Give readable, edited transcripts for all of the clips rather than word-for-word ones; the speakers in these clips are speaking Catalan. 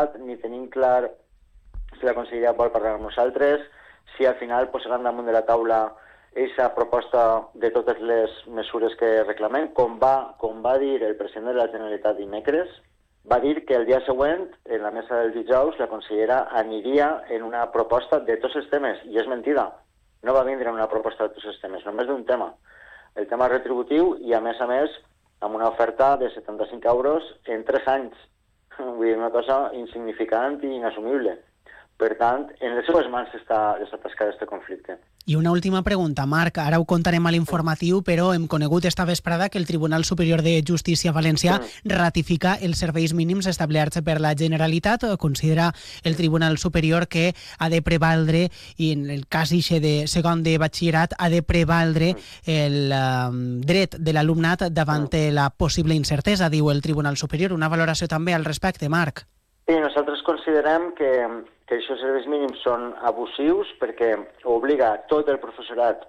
Generalitat, ni tenim clar si la Conselleria vol parlar amb nosaltres, si al final posaran damunt de la taula aquesta proposta de totes les mesures que reclamem, com va dir el president de la Generalitat dimecres, va dir que el dia següent, en la mesa del dijous, la consellera aniria en una proposta de tots els temes, i és mentida. No va vindre en una proposta de tots els temes, només d'un tema. El tema retributiu i, a més, amb una oferta de 75 euros en 3 anys. Vull dir, una cosa insignificant i inassumible. Per tant, en les seves mans està tascat aquest conflicte. I una última pregunta, Marc. Ara ho contarem a l'informatiu, però hem conegut esta vesprada que el Tribunal Superior de Justícia Valencià ratifica els serveis mínims establerts per la Generalitat. Considera el Tribunal Superior que ha de prevaldre, i en el cas ixe de segon de batxillerat, ha de prevaldre el dret de l'alumnat davant la possible incertesa, diu el Tribunal Superior. Una valoració també al respecte, Marc. Sí, nosaltres considerem que aquests serveis mínims són abusius perquè obliga tot el professorat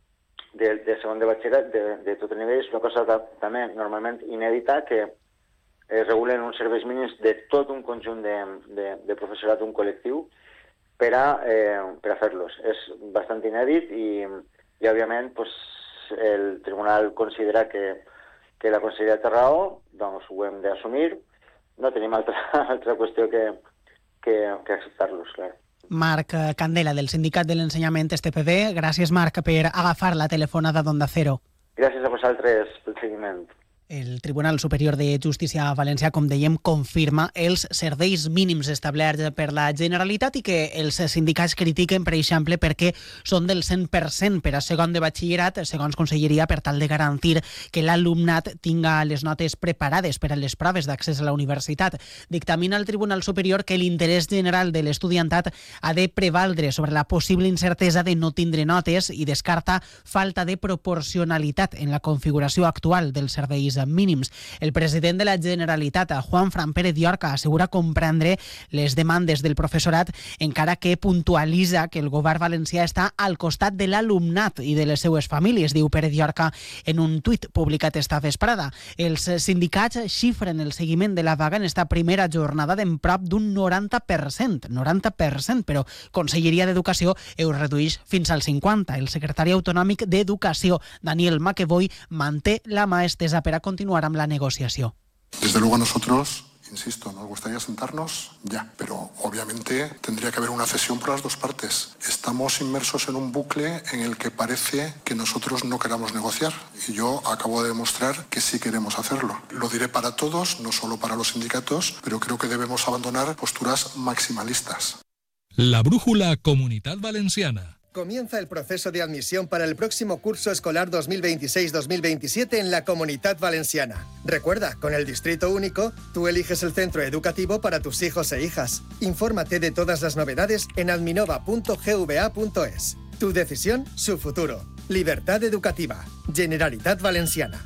de segon de batxillerat, de tot el nivell, és una cosa també normalment inèdita, que es regulen uns serveis mínims de tot un conjunt de professorat d'un col·lectiu per a fer-los. És bastant inèdit i òbviament, el tribunal considera que la conselleria té raó, doncs ho hem d'assumir. No tenim altra qüestió que acceptar-los, clar. Marc Candela, del Sindicat de l'Ensenyament STPD. Gràcies, Marc, per agafar la telefonada d'Onda Cero. Gràcies a vosaltres pel seguiment. El Tribunal Superior de Justícia Valencià, com dèiem, confirma els serveis mínims establerts per la Generalitat i que els sindicats critiquen, per exemple, perquè són del 100% per a segon de batxillerat, segons Conselleria, per tal de garantir que l'alumnat tinga les notes preparades per a les proves d'accés a la universitat. Dictamina el Tribunal Superior que l'interès general de l'estudiantat ha de prevaldre sobre la possible incertesa de no tindre notes i descarta falta de proporcionalitat en la configuració actual dels serveis mínims. El president de la Generalitat, Juan Fran Pérez Llorca, assegura comprendre les demandes del professorat, encara que puntualitza que el govern valencià està al costat de l'alumnat i de les seues famílies, diu Pérez Llorca en un tuit publicat esta vesprada. Els sindicats xifren el seguiment de la vaga en esta primera jornada d'en prop d'un 90%, però Conselleria d'Educació ho redueix fins al 50%. El secretari autonòmic d'Educació, Daniel McEvoy, manté la mà estesa per a continuar amb la negociació. Desde luego a nosotros, insisto, nos gustaría sentarnos ya, pero obviamente tendría que haber una cesión por las dos partes. Estamos inmersos en un bucle en el que parece que nosotros no queramos negociar y yo acabo de demostrar que sí queremos hacerlo. Lo diré para todos, no solo para los sindicatos, pero creo que debemos abandonar posturas maximalistas. La Brújula Comunitat Valenciana. Comienza el proceso de admisión para el próximo curso escolar 2026-2027 en la Comunidad Valenciana. Recuerda, con el Distrito Único, tú eliges el centro educativo para tus hijos e hijas. Infórmate de todas las novedades en adminova.gva.es. Tu decisión, su futuro. Libertad educativa. Generalitat Valenciana.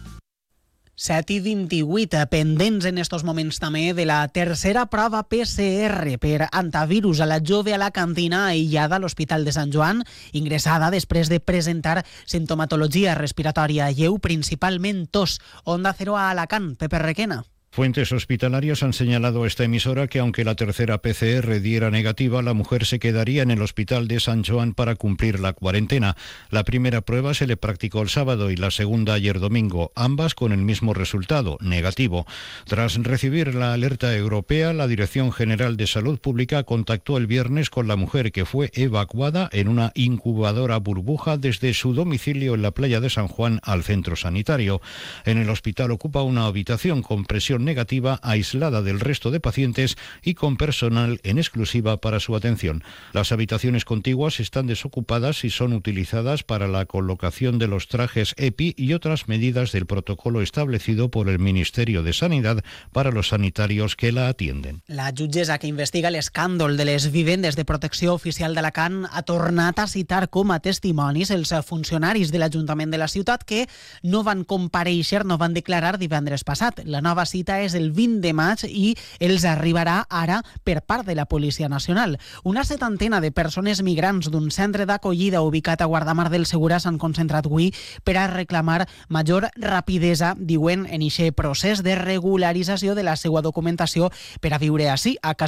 7:28, pendents en estos moments també de la tercera prova PCR per antivirus a la jove alacantina aïllada a l'Hospital de Sant Joan, ingressada després de presentar sintomatologia respiratòria lleu, principalment tos. Onda Cero a Alacant, Pepe Requena. Fuentes hospitalarias han señalado a esta emisora que aunque la tercera PCR diera negativa, la mujer se quedaría en el hospital de Sant Joan para cumplir la cuarentena. La primera prueba se le practicó el sábado y la segunda ayer domingo, ambas con el mismo resultado, negativo. Tras recibir la alerta europea, la Dirección General de Salud Pública contactó el viernes con la mujer que fue evacuada en una incubadora burbuja desde su domicilio en la playa de San Juan al centro sanitario. En el hospital ocupa una habitación con presión negativa, aislada del resto de pacientes y con personal en exclusiva para su atención. Las habitaciones contiguas están desocupadas y son utilizadas para la colocación de los trajes EPI y otras medidas del protocolo establecido por el Ministerio de Sanidad para los sanitarios que la atienden. La jutgessa que investiga l'escàndol de les vivendes de protecció oficial d'Alacant ha tornat a citar com a testimonis els funcionaris de l'Ajuntament de la ciutat que no van comparèixer, no van declarar divendres passat. La nova cita és el 20 de maig i els arribarà ara per part de la Policia Nacional. Una setantena de persones migrants d'un centre d'acollida ubicat a Guardamar del Segura s'han concentrat avui per a reclamar major rapidesa, diuen, en aquest procés de regularització de la seva documentació per a viure així, a casa